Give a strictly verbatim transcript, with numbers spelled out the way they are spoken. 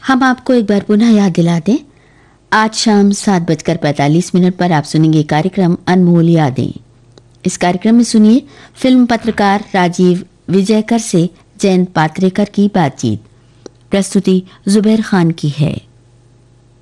हम आपको एक बार पुनः याद दिला दें, आज शाम सात बजकर पैंतालीस मिनट पर आप सुनेंगे कार्यक्रम अनमोल यादें। इस कार्यक्रम में सुनिए फिल्म पत्रकार राजीव विजयकर से जयंत पात्रेकर की बातचीत। प्रस्तुति जुबैर खान की है।